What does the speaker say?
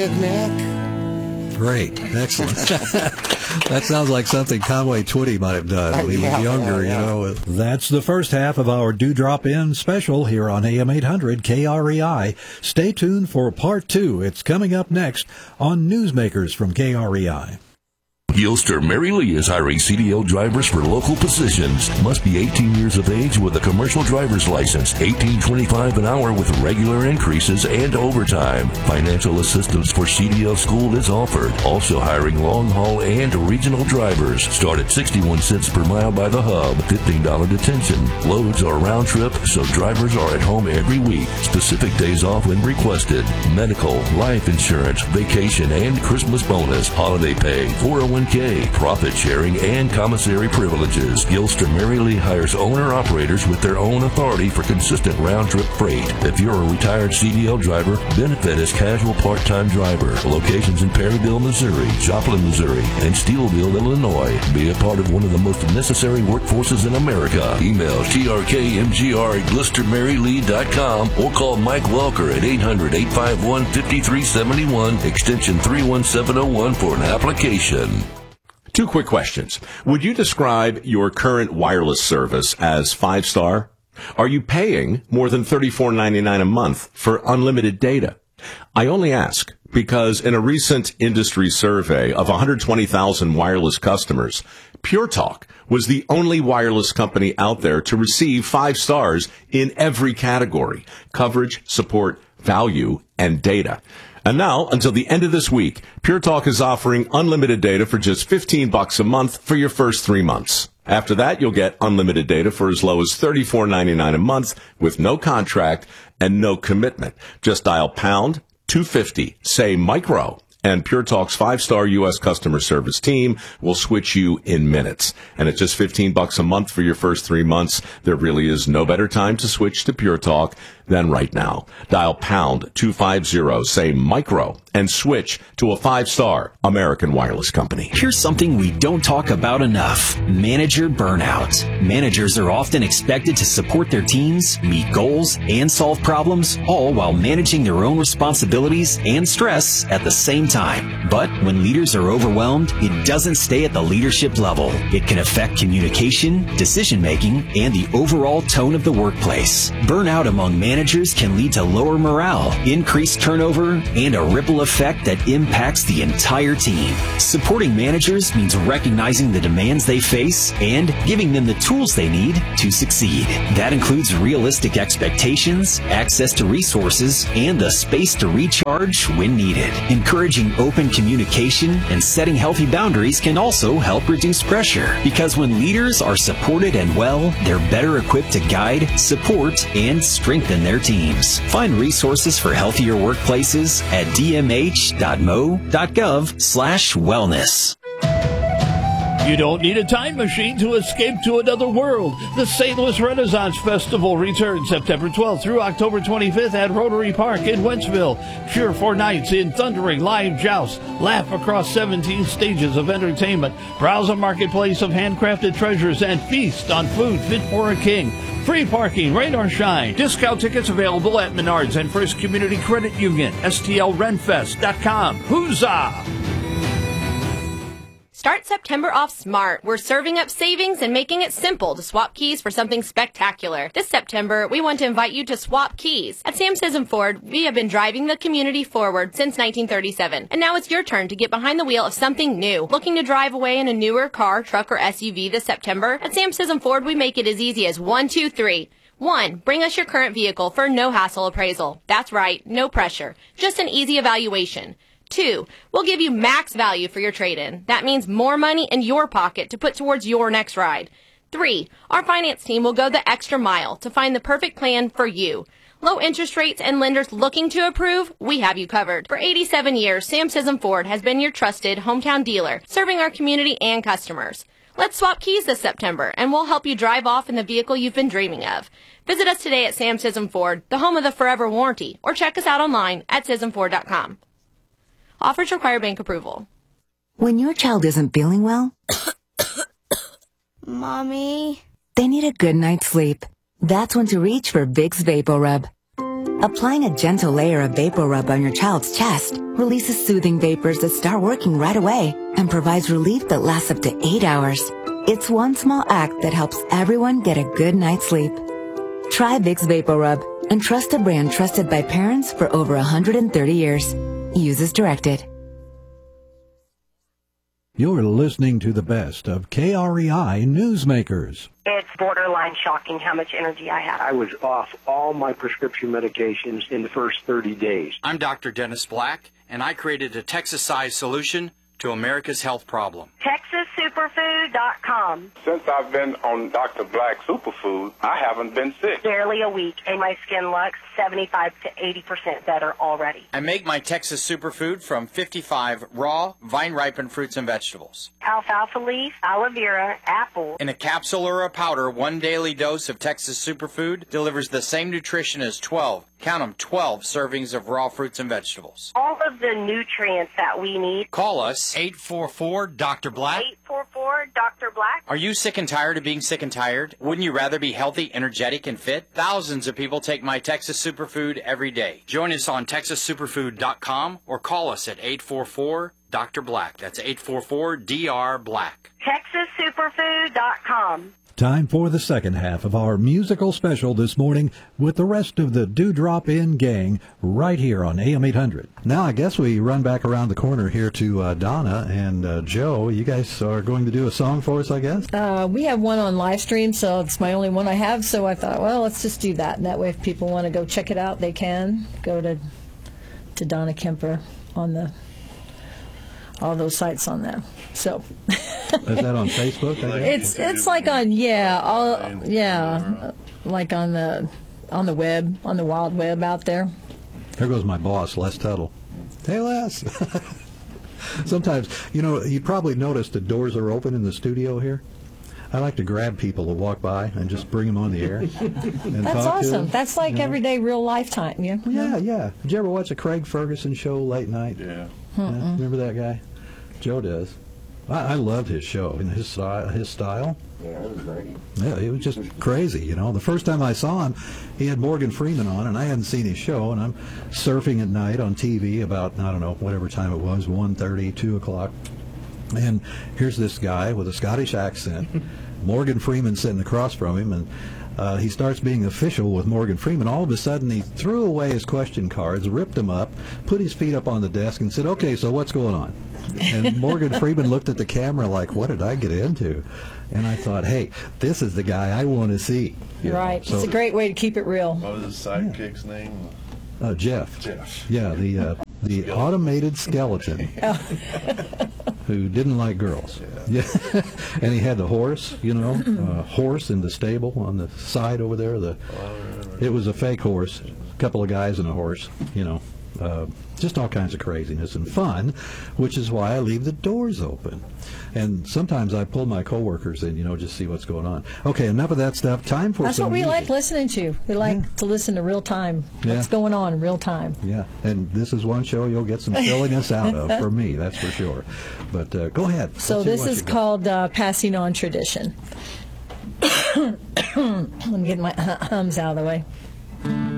picnic. Great. Excellent. That sounds like something Conway Twitty might have done when he was younger, you know. That's the first half of our Dewdrop In special here on AM 800 KREI. Stay tuned for part 2. It's coming up next on Newsmakers from KREI. Gilster Mary Lee is hiring CDL drivers for local positions. Must be 18 years of age with a commercial driver's license. $18.25 an hour with regular increases and overtime. Financial assistance for CDL school is offered. Also hiring long haul and regional drivers. Start at 61 cents per mile by the hub. $15 detention. Loads are round trip, so drivers are at home every week. Specific days off when requested. Medical, life insurance, vacation, and Christmas bonus. Holiday pay, 401k, profit sharing, and commissary privileges. Gilster Mary Lee hires owner-operators with their own authority for consistent round-trip freight. If you're a retired CDL driver, benefit as casual part-time driver. Locations in Perryville, Missouri, Joplin, Missouri, and Steelville, Illinois. Be a part of one of the most necessary workforces in America. Email trkmgr@GilsterMaryLee.com or call Mike Welker at 800-851-5371, extension 31701 for an application. 2 quick questions. Would you describe your current wireless service as 5-star? Are you paying more than $34.99 a month for unlimited data? I only ask because in a recent industry survey of 120,000 wireless customers, Pure Talk was the only wireless company out there to receive 5 stars in every category: coverage, support, value, and data. And now, until the end of this week, Pure Talk is offering unlimited data for just $15 a month for your first 3 months. After that, you'll get unlimited data for as low as $34.99 a month with no contract and no commitment. Just dial pound 250, say micro, and Pure Talk's 5-star U.S. customer service team will switch you in minutes. And at just $15 a month for your first 3 months, there really is no better time to switch to Pure Talk than right now. Dial pound 250, say micro, and switch to a 5-star American wireless company. Here's something we don't talk about enough: manager burnout. Managers are often expected to support their teams, meet goals, and solve problems, all while managing their own responsibilities and stress at the same time. But when leaders are overwhelmed, it doesn't stay at the leadership level. It can affect communication, decision-making, and the overall tone of the workplace. Burnout among managers can lead to lower morale, increased turnover, and a ripple effect that impacts the entire team. Supporting managers means recognizing the demands they face and giving them the tools they need to succeed. That includes realistic expectations, access to resources, and the space to recharge when needed. Encouraging open communication and setting healthy boundaries can also help reduce pressure, because when leaders are supported and well, they're better equipped to guide, support, and strengthen their teams. Find resources for healthier workplaces at dmh.mo.gov/wellness. You don't need a time machine to escape to another world. The St. Louis Renaissance Festival returns September 12th through October 25th at Rotary Park in Wentzville. Cheer 4 nights in thundering live jousts. Laugh across 17 stages of entertainment. Browse a marketplace of handcrafted treasures and feast on food fit for a king. Free parking, rain or shine. Discount tickets available at Menards and First Community Credit Union. STLRenFest.com. Huzzah! Start September off smart. We're serving up savings and making it simple to swap keys for something spectacular. This September, we want to invite you to swap keys. At Sam Sism Ford, we have been driving the community forward since 1937. And now it's your turn to get behind the wheel of something new. Looking to drive away in a newer car, truck, or SUV this September? At Sam Sism Ford, we make it as easy as 1, 2, 3. 1. Bring us your current vehicle for no-hassle appraisal. That's right, no pressure. Just an easy evaluation. 2, we'll give you max value for your trade-in. That means more money in your pocket to put towards your next ride. 3, our finance team will go the extra mile to find the perfect plan for you. Low interest rates and lenders looking to approve, we have you covered. For 87 years, Sam Sism Ford has been your trusted hometown dealer, serving our community and customers. Let's swap keys this September, and we'll help you drive off in the vehicle you've been dreaming of. Visit us today at Sam Sism Ford, the home of the Forever Warranty, or check us out online at SismFord.com. Offers require bank approval. When your child isn't feeling well, Mommy, they need a good night's sleep. That's when to reach for Vicks VapoRub. Applying a gentle layer of Vapor Rub on your child's chest releases soothing vapors that start working right away and provides relief that lasts up to 8 hours. It's one small act that helps everyone get a good night's sleep. Try Vicks Vapor Rub and trust a brand trusted by parents for over 130 years. Use as directed. You're listening to the best of KREI Newsmakers. It's borderline shocking how much energy I have. I was off all my prescription medications in the first 30 days. I'm Dr. Dennis Black, and I created a Texas-sized solution to America's health problem. TexasSuperfood.com. Since I've been on Dr. Black Superfood, I haven't been sick. Barely a week, and my skin looks 75 to 80% better already. I make my Texas Superfood from 55 raw, vine-ripened fruits and vegetables. Alfalfa leaf, aloe vera, apple. In a capsule or a powder, 1 daily dose of Texas Superfood delivers the same nutrition as 12, count them, 12 servings of raw fruits and vegetables. All of the nutrients that we need. Call us, 844-DR-BLACK. 844-DR-Black. Are you sick and tired of being sick and tired? Wouldn't you rather be healthy, energetic, and fit? Thousands of people take my Texas Superfood every day. Join us on TexasSuperfood.com or call us at 844-DR-BLACK. That's 844-DR-BLACK. TexasSuperfood.com. Time for the second half of our musical special this morning with the rest of the Dewdrop In gang right here on AM 800. Now I guess we run back around the corner here to Donna and Joe. You guys are going to do a song for us, I guess? We have one on live stream, so it's my only one I have, so I thought, well, let's just do that. And that way if people want to go check it out, they can go to Donna Kemper on all those sites on there. So is that on Facebook? It's like on like on the web, on the wild web out there. There goes my boss, Les Tuttle. Hey, Les. Sometimes, you probably noticed the doors are open in the studio here. I like to grab people who walk by and just bring them on the air. And That's talk awesome. to them, That's like everyday real life time. Yeah. Yeah. Did you ever watch the Craig Ferguson show late night? Yeah. Remember that guy? Joe does. I loved his show and his style. Yeah, it was great. Yeah, it was just crazy, The first time I saw him, he had Morgan Freeman on, and I hadn't seen his show, and I'm surfing at night on TV about, I don't know, whatever time it was, 1:30, 2 o'clock. And here's this guy with a Scottish accent, Morgan Freeman sitting across from him, and he starts being official with Morgan Freeman. All of a sudden, he threw away his question cards, ripped them up, put his feet up on the desk, and said, "Okay, so what's going on?" And Morgan Freeman looked at the camera like, "What did I get into?" And I thought, hey, this is the guy I want to see. Right. So, it's a great way to keep it real. What was his sidekick's name? Jeff. Jeff. Yeah, the automated skeleton who didn't like girls. Yeah. And he had the horse, horse in the stable on the side over there. It was a fake horse, a couple of guys and a horse, just all kinds of craziness and fun, which is why I leave the doors open. And sometimes I pull my coworkers in, just see what's going on. Okay, enough of that stuff. Time for That's some what we music. like listening to. We like to listen to real time. What's going on in real time. Yeah, and this is one show you'll get some silliness out of for me, that's for sure. But go ahead. So this is called Passing On Tradition. Let me get my hums out of the way.